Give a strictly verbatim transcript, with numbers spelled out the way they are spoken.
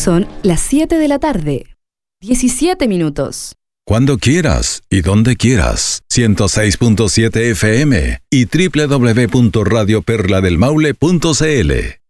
Son las siete de la tarde, diecisiete minutos. Cuando quieras y donde quieras. ciento seis punto siete F M y doble u doble u doble u punto radio perla del maule punto c l.